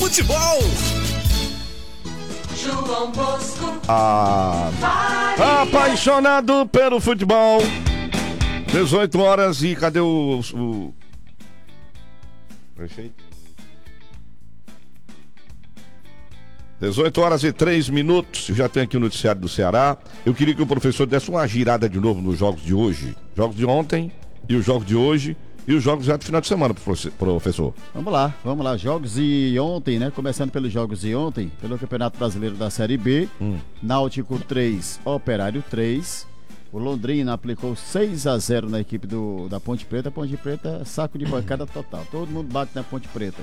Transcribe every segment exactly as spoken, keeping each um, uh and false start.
futebol. João Bosco. Ah, apaixonado pelo futebol. dezoito horas e cadê o... o... Prefeito? dezoito horas e três minutos, já tem aqui o noticiário do Ceará. Eu queria que o professor desse uma girada de novo nos jogos de hoje. Jogos de ontem e os jogos de hoje e os jogos já do final de semana, professor. Vamos lá, vamos lá. Jogos de ontem, né? Começando pelos jogos de ontem, pelo Campeonato Brasileiro da Série B. Hum. Náutico três, Operário três. O Londrina aplicou seis a zero na equipe do, da Ponte Preta. Ponte Preta, saco de bancada total. Todo mundo bate na Ponte Preta.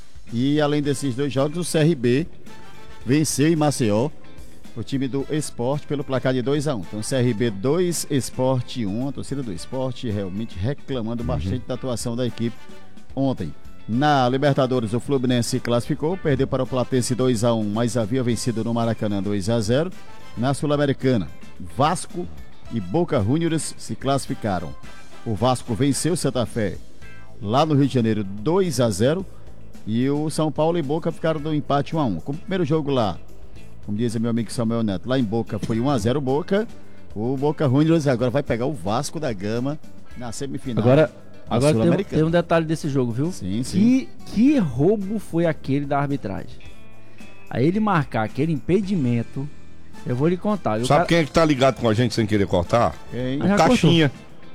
E além desses dois jogos, o C R B venceu em Maceió o time do Sport pelo placar de dois a um. Então C R B dois, Sport um. A torcida do Sport realmente reclamando uhum. bastante da atuação da equipe ontem. Na Libertadores, o Fluminense se classificou, perdeu para o Platense dois a um, mas havia vencido no Maracanã dois a zero. Na Sul-Americana, Vasco e Boca Juniors se classificaram. O Vasco venceu o Santa Fé lá no Rio de Janeiro dois a zero. E o São Paulo e Boca ficaram do empate um a um. Como o primeiro jogo lá, como diz meu amigo Samuel Neto, lá em Boca foi um a zero Boca. O Boca Juniors agora vai pegar o Vasco da Gama na semifinal. Agora, agora tem, tem um detalhe desse jogo, viu? Sim, sim. Que, que roubo foi aquele da arbitragem? Aí ele marcar aquele impedimento, eu vou lhe contar. Sabe cara... quem é que tá ligado com a gente sem querer cortar? Quem? O Caixinha.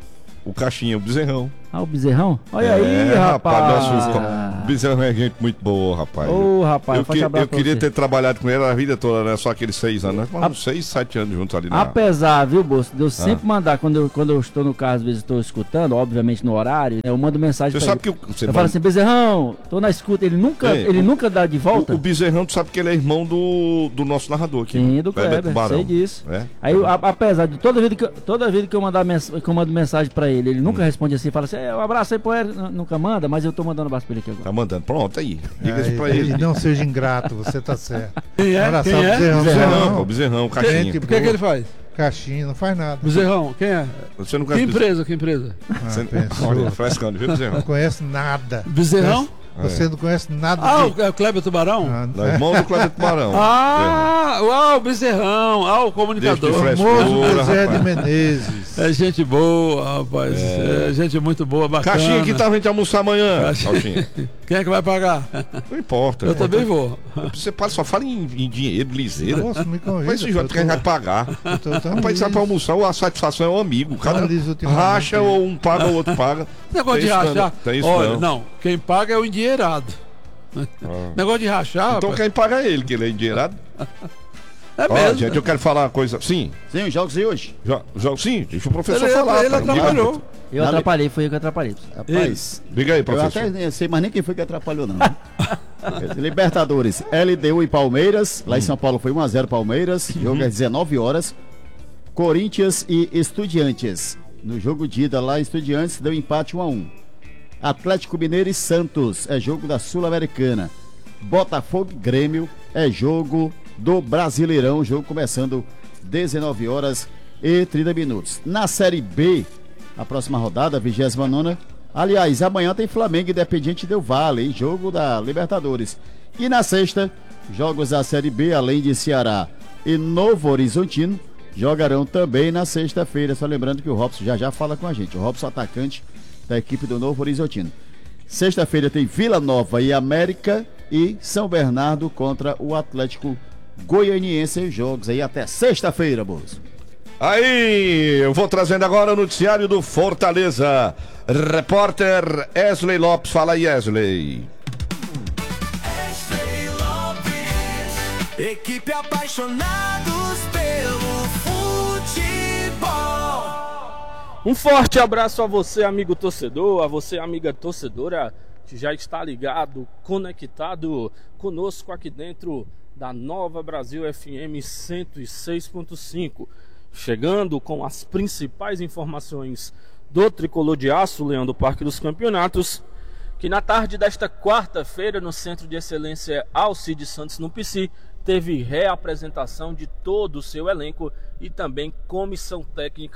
O Caixinha, o Bezerrão. Ah, o Bezerrão? Olha é, aí, rapaz. Nosso... O Bezerrão é gente muito boa, rapaz. Ô, oh, rapaz, eu, que, eu queria você. ter trabalhado com ele a vida toda, né? Só aqueles seis anos. Nós uns seis, sete anos juntos ali. Na... Apesar, viu, Bolso, de eu sempre ah. mandar, quando eu, quando eu estou no carro, às vezes estou escutando, obviamente no horário, eu mando mensagem você pra sabe ele. Que você eu manda... falo assim, Bezerrão, tô na escuta. Ele nunca, é, ele o, nunca dá de volta. O, o Bezerrão, tu sabe que ele é irmão do, do nosso narrador aqui. Sim, do Kleber, sei disso. É? Aí, a, apesar de toda vida que, toda vida que eu, mandar mens... que eu mando mensagem pra ele, ele nunca hum. responde assim, fala assim, é, um abraço aí pro ele, nunca manda, mas eu tô mandando um abraço pra ele aqui agora. Tá mandando, pronto, aí. Diga isso pra e, ele. E não seja ingrato, você tá certo. Quem é? Olha Quem só, é? Bezerrão, Bezerrão, pô, Bezerrão, Caixinha. O que é que ele faz? Caixinha, não faz nada. Bezerrão, quem é? Você não que empresa, que empresa? Ah, você... Olha, frescando, viu, Bezerrão? Não conhece nada. Bezerrão? Você é. não conhece nada. Ah, de... o, o Kleber Tubarão? Ah, não. É irmão do Kleber Tubarão. Ah, uau, o Bezerrão. Ah, o comunicador. Famoso Zé de Menezes. É gente boa, rapaz. É, é gente muito boa, bacana. Caixinha, que tal a gente almoçar amanhã? Caixinha. Quem é que vai pagar? Não importa. Eu também vou. Você só fala em, em dinheiro, liseira. Nossa, me convida. Mas esse jogo que a gente vai pagar. Rapaz, sai pra almoçar, a satisfação é o amigo. O cara racha ou um paga ou o outro paga. Negócio de rachar. Tem isso Olha, não. não, quem paga é o endinheirado. Ah. Negócio de rachar. Então rapaz. quem paga é ele, que ele é endinheirado. É Ó, mesmo. gente, eu quero falar uma coisa. Sim. Sim, os jogos de hoje. Jo, jo, sim, deixa o professor ele, falar. Ele atrapalhou. Eu atrapalhei, foi eu que atrapalhei. Rapaz, diga aí, professor. Eu até nem sei mais nem quem foi que atrapalhou, não. Libertadores, L D U e Palmeiras. Lá hum. em São Paulo foi um a zero Palmeiras. Uhum. Jogo às dezenove horas. Corinthians e Estudiantes. No jogo de ida lá, Estudiantes deu empate um a um. Atlético Mineiro e Santos é jogo da Sul-Americana. Botafogo e Grêmio é jogo do Brasileirão. Jogo começando dezenove horas e trinta minutos. Na Série B, a próxima rodada, a vigésima nona. Aliás, amanhã tem Flamengo e Independiente Del Valle, hein? Jogo da Libertadores. E na sexta, jogos da Série B, além de Ceará e Novo Horizontino, jogarão também na sexta-feira. Só lembrando que o Robson já já fala com a gente. O Robson, atacante da equipe do Novo Horizontino. Sexta-feira tem Vila Nova e América e São Bernardo contra o Atlético Goianiense. Os jogos aí até sexta-feira, Bozo. Aí, eu vou trazendo agora o noticiário do Fortaleza. Repórter Wesley Lopes. Fala aí, Wesley. Wesley Lopes. Equipe apaixonados pelo futebol. Um forte abraço a você, amigo torcedor, a você, amiga torcedora, que já está ligado, conectado conosco aqui dentro da Nova Brasil F M cento e seis ponto cinco. Chegando com as principais informações do Tricolor de Aço, Leão do Parque dos Campeonatos, que na tarde desta quarta-feira, no Centro de Excelência Alcides Santos, no P C, teve reapresentação de todo o seu elenco e também comissão técnica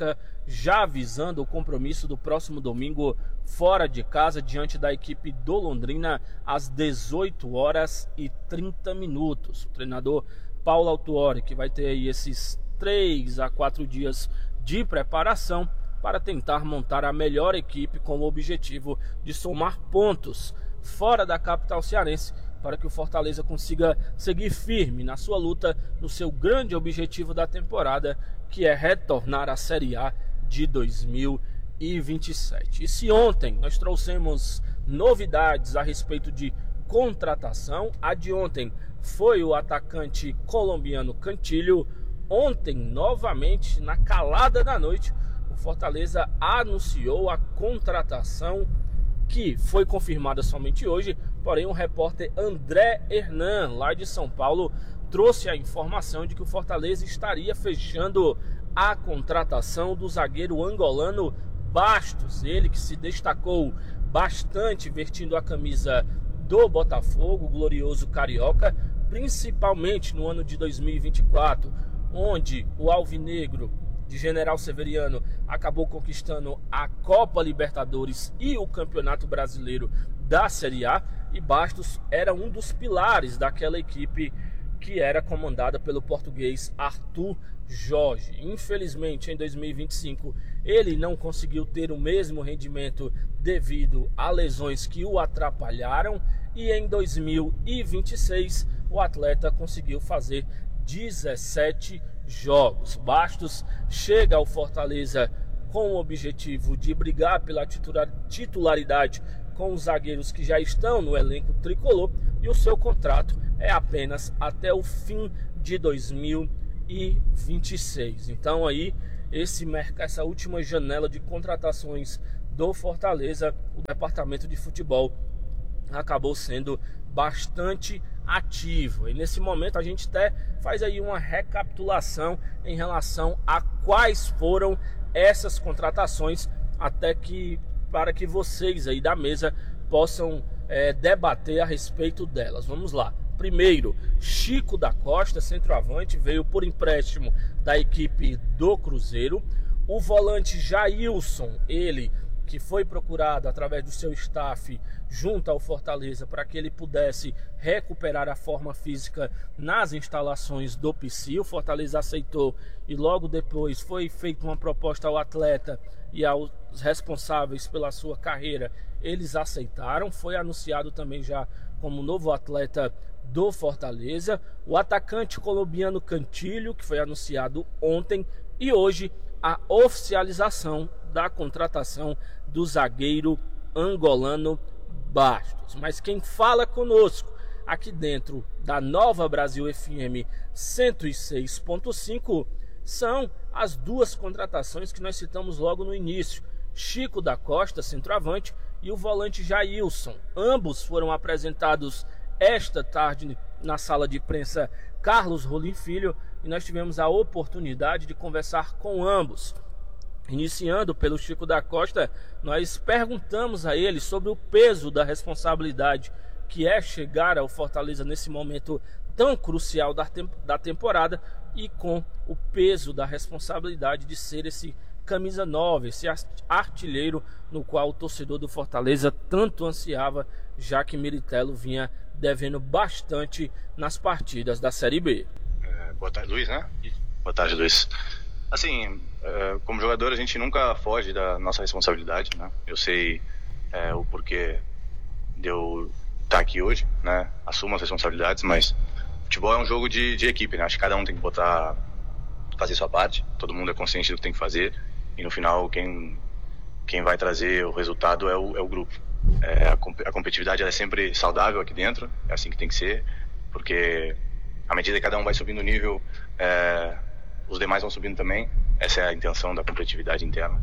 já visando o compromisso do próximo domingo fora de casa diante da equipe do Londrina às dezoito horas e trinta minutos. O treinador Paulo Autuori, que vai ter aí esses três a quatro dias de preparação para tentar montar a melhor equipe com o objetivo de somar pontos fora da capital cearense, para que o Fortaleza consiga seguir firme na sua luta no seu grande objetivo da temporada, que é retornar à Série A de dois mil e vinte e sete. E se ontem nós trouxemos novidades a respeito de contratação, a de ontem foi o atacante colombiano Cantillo. Ontem, novamente, na calada da noite, o Fortaleza anunciou a contratação, que foi confirmada somente hoje, porém o repórter André Hernan, lá de São Paulo, trouxe a informação de que o Fortaleza estaria fechando a contratação do zagueiro angolano Bastos, ele que se destacou bastante vestindo a camisa do Botafogo, o glorioso carioca, principalmente no ano de dois mil e vinte e quatro, onde o alvinegro de General Severiano acabou conquistando a Copa Libertadores e o Campeonato Brasileiro da Série A, e Bastos era um dos pilares daquela equipe que era comandada pelo português Arthur Jorge. Infelizmente, em dois mil e vinte e cinco, ele não conseguiu ter o mesmo rendimento devido a lesões que o atrapalharam, e em dois mil e vinte e seis o atleta conseguiu fazer dezessete jogos. Bastos chega ao Fortaleza com o objetivo de brigar pela titularidade com os zagueiros que já estão no elenco tricolor, e o seu contrato é apenas até o fim de dois mil e vinte e seis. Então aí, esse, essa última janela de contratações do Fortaleza, o departamento de futebol acabou sendo bastante ativo. E nesse momento a gente até faz aí uma recapitulação em relação a quais foram essas contratações, até que para que vocês aí da mesa possam é, debater a respeito delas. Vamos lá. Primeiro, Chico da Costa, centroavante, veio por empréstimo da equipe do Cruzeiro. O volante Jailson, ele que foi procurado através do seu staff junto ao Fortaleza para que ele pudesse recuperar a forma física nas instalações do P C. O Fortaleza aceitou e logo depois foi feita uma proposta ao atleta e aos responsáveis pela sua carreira. Eles aceitaram, foi anunciado também já como novo atleta do Fortaleza. O atacante colombiano Cantillo, que foi anunciado ontem, e hoje a oficialização da contratação do zagueiro angolano Bastos. Mas quem fala conosco aqui dentro da Nova Brasil F M cento e seis ponto cinco são as duas contratações que nós citamos logo no início: Chico da Costa, centroavante, e o volante Jailson. Ambos foram apresentados esta tarde na sala de imprensa Carlos Rolim Filho, e nós tivemos a oportunidade de conversar com ambos. Iniciando pelo Chico da Costa, nós perguntamos a ele sobre o peso da responsabilidade que é chegar ao Fortaleza nesse momento tão crucial da, tem da temporada, e com o peso da responsabilidade de ser esse camisa nove, esse artilheiro no qual o torcedor do Fortaleza tanto ansiava, já que Miritello vinha devendo bastante nas partidas da Série B. É, boa tarde, Luiz, né? Boa tarde, Luiz. Assim, é, como jogador a gente nunca foge da nossa responsabilidade, né? Eu sei é, o porquê de eu estar aqui hoje, né? Assumo as responsabilidades, mas futebol é um jogo de, de equipe, né? Acho que cada um tem que botar, fazer sua parte, todo mundo é consciente do que tem que fazer, e no final quem, quem vai trazer o resultado é o, é o grupo. É, a, a competitividade ela é sempre saudável aqui dentro, é assim que tem que ser, porque à medida que cada um vai subindo o nível, é, os demais vão subindo também. Essa é a intenção da competitividade interna.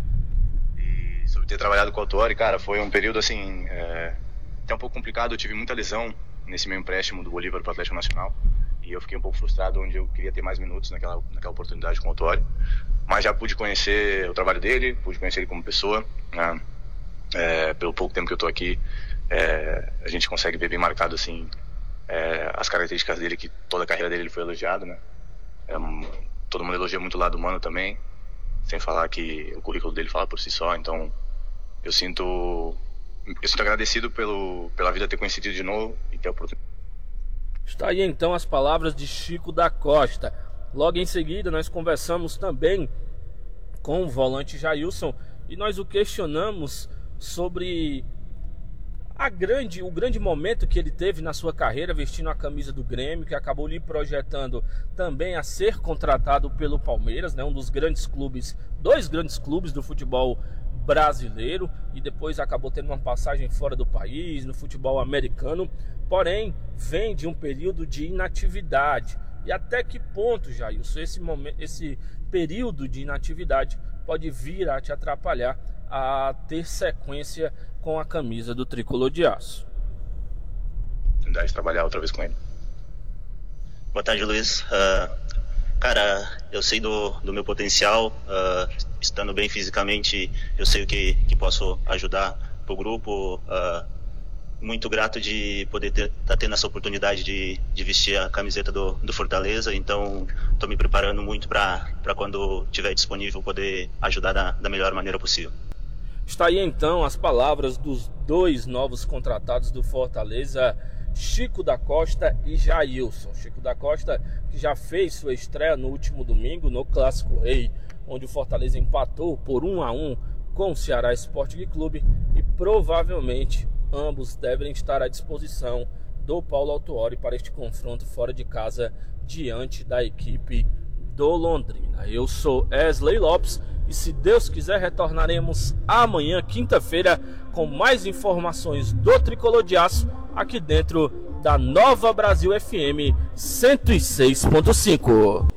E sobre ter trabalhado com o Autuori, cara, foi um período assim, é, até um pouco complicado. Eu tive muita lesão nesse meu empréstimo do Bolívar para o Atlético Nacional, e eu fiquei um pouco frustrado, onde eu queria ter mais minutos naquela, naquela oportunidade com o Autuori, mas já pude conhecer o trabalho dele, pude conhecer ele como pessoa, né? É, pelo pouco tempo que eu estou aqui, é, a gente consegue ver bem marcado assim, é, as características dele, que toda a carreira dele ele foi elogiado, né? É, todo mundo elogia muito o lado humano também, sem falar que o currículo dele fala por si só. Então eu sinto, eu sinto agradecido pelo, pela vida ter conhecido de novo e ter a oportunidade. Está aí então as palavras de Chico da Costa. Logo em seguida nós conversamos também com o volante Jailson e nós o questionamos sobre a grande, o grande momento que ele teve na sua carreira vestindo a camisa do Grêmio, que acabou lhe projetando também a ser contratado pelo Palmeiras, né, um dos grandes clubes, dois grandes clubes do futebol brasileiro, e depois acabou tendo uma passagem fora do país, no futebol americano, porém vem de um período de inatividade. E até que ponto, Jailson, esse, momento, esse período de inatividade pode vir a te atrapalhar a ter sequência com a camisa do Tricolor de Aço? Oportunidade de trabalhar outra vez com ele. Boa tarde, Luiz. Uh, cara, eu sei do, do meu potencial, uh, estando bem fisicamente, eu sei o que, que posso ajudar pro grupo. Uh, muito grato de poder estar tá tendo essa oportunidade de, de vestir a camiseta do, do Fortaleza, então estou me preparando muito para quando estiver disponível poder ajudar da, da melhor maneira possível. Está aí então as palavras dos dois novos contratados do Fortaleza, Chico da Costa e Jailson. Chico da Costa, que já fez sua estreia no último domingo no Clássico Rei, onde o Fortaleza empatou por um a um com o Ceará Sporting Clube, e provavelmente ambos devem estar à disposição do Paulo Autuori para este confronto fora de casa diante da equipe do Londrina. Eu sou Wesley Lopes e, se Deus quiser, retornaremos amanhã, quinta-feira, com mais informações do Tricolor de Aço aqui dentro da Nova Brasil F M cento e seis ponto cinco.